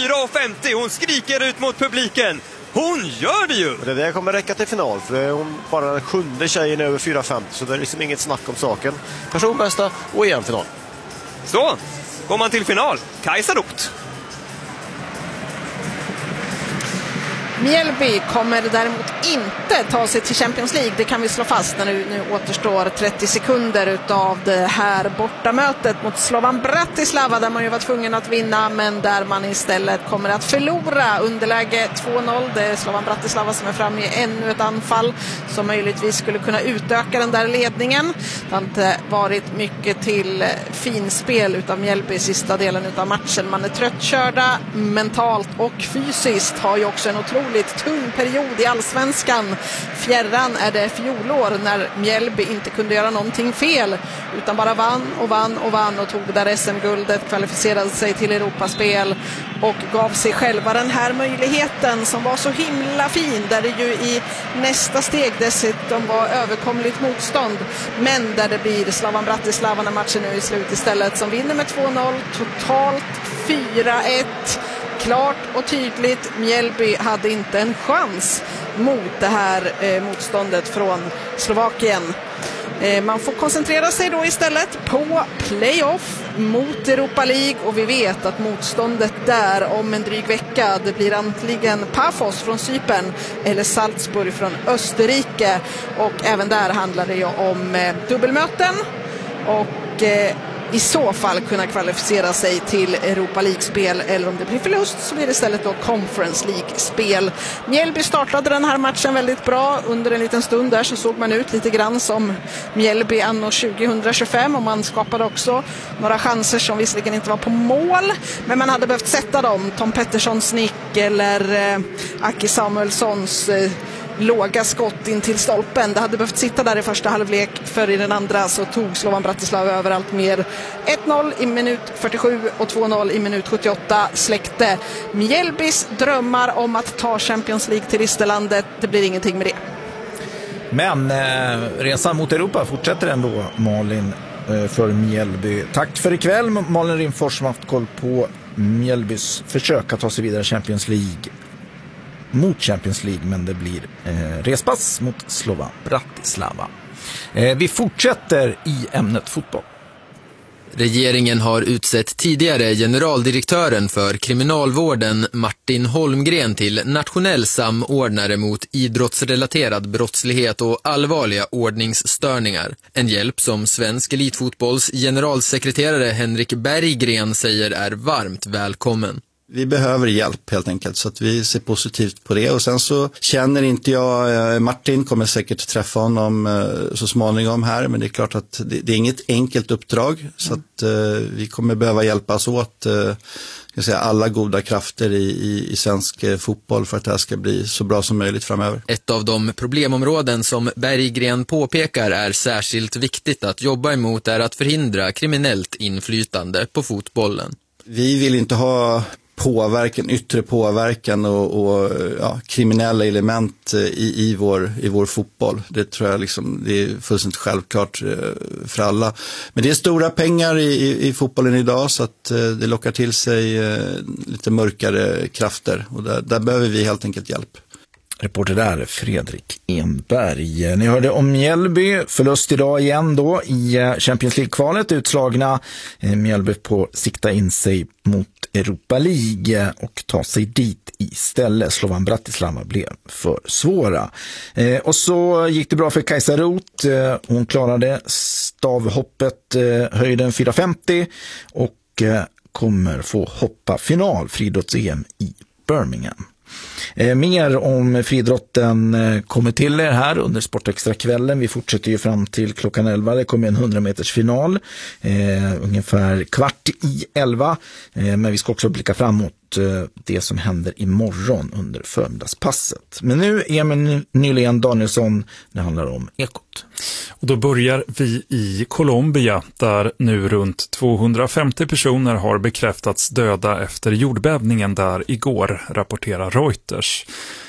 4,50. Hon skriker ut mot publiken. Hon gör det ju! Det där kommer räcka till final, för det är hon bara den 7:e tjejen över 4,50, så det är liksom inget snack om saken. Personbästa och EM-final. Så, går man till final. Kajsa Roth. Mjällby kommer däremot inte ta sig till Champions League. Det kan vi slå fast när nu återstår 30 sekunder utav det här bortamötet mot Slovan Bratislava, där man ju var tvungen att vinna, men där man istället kommer att förlora. Underläge 2-0. Det är Slovan Bratislava som är framme i ännu ett anfall som möjligtvis skulle kunna utöka den där ledningen. Det har inte varit mycket till finspel utav Mjällby i sista delen utav matchen. Man är tröttkörda mentalt och fysiskt, har ju också en otroligt tung period i allsvenskan. Fjärran är det fjolår när Mjällby inte kunde göra någonting fel, utan bara vann och tog det där SM-guldet, kvalificerade sig till Europaspel och gav sig själva den här möjligheten som var så himla fin, där det ju i nästa steg dessutom var överkomligt motstånd, men där det blir Slovan Bratislava när matchen nu är slut istället, som vinner med 2-0, totalt 4-1. Klart och tydligt, Mjällby hade inte en chans mot det här motståndet från Slovakien. Man får koncentrera sig då istället på playoff mot Europa League, och vi vet att motståndet där om en dryg vecka, det blir antingen Pafos från Cypern eller Salzburg från Österrike, och även där handlar det ju om dubbelmöten och i så fall kunna kvalificera sig till Europa League-spel, eller om det blir förlust så blir det istället då Conference League-spel. Mjällby startade den här matchen väldigt bra. Under en liten stund där så såg man ut lite grann som Mjällby anno 2025, och man skapade också några chanser som visserligen inte var på mål, men man hade behövt sätta dem. Tom Petterssons nick eller Aki Samuelssons låga skott in till stolpen. Det hade behövt sitta där i första halvlek, för i den andra så tog Slovan Bratislava över allt mer. 1-0 i minut 47 och 2-0 i minut 78 släckte Mjällbys drömmar om att ta Champions League till Risterlandet. Det blir ingenting med det. Men resan mot Europa fortsätter ändå, Malin, för Mjällby. Tack för ikväll, Malin Rimfors, som haft koll på Mjällbys försök att ta sig vidare Champions League. Mot Champions League, men det blir respass mot Slovan Bratislava. Vi fortsätter i ämnet fotboll. Regeringen har utsett tidigare generaldirektören för kriminalvården Martin Holmgren till nationell samordnare mot idrottsrelaterad brottslighet och allvarliga ordningsstörningar. En hjälp som svensk elitfotbolls generalsekreterare Henrik Berggren säger är varmt välkommen. Vi behöver hjälp helt enkelt, så att vi ser positivt på det. Och sen så känner inte jag Martin, kommer säkert träffa honom så småningom här, men det är klart att det är inget enkelt uppdrag, så att vi kommer behöva hjälpas åt alla goda krafter i svensk fotboll för att det här ska bli så bra som möjligt framöver. Ett av de problemområden som Berggren påpekar är särskilt viktigt att jobba emot är att förhindra kriminellt inflytande på fotbollen. Vi vill inte ha yttre påverkan och kriminella element i vår fotboll. Det tror jag det är fullständigt självklart för alla. Men det är stora pengar i fotbollen idag, så att det lockar till sig lite mörkare krafter, och där behöver vi helt enkelt hjälp. Reporter där, Fredrik Enberg. Ni hörde om Mjällby, förlust idag igen då i Champions League-kvalet, utslagna. Mjällby på sikta in sig mot Europa League och ta sig dit istället. Slovan Bratislava blev för svåra. Och så gick det bra för Kajsa Roth. Hon klarade stavhoppet, höjden 4,50 och kommer få hoppa final friidrotts-EM i Birmingham. Mer om friidrotten kommer till er här under Sportextra-kvällen. Vi fortsätter ju fram till klockan 11. Det kommer en 100-meters final, ungefär 10:15. Men vi ska också blicka framåt det som händer imorgon under förmiddagspasset. Men nu Emil Nylén Danielsson, det handlar om Ekot. Och då börjar vi i Colombia, där nu runt 250 personer har bekräftats döda efter jordbävningen där igår, rapporterar Reuters.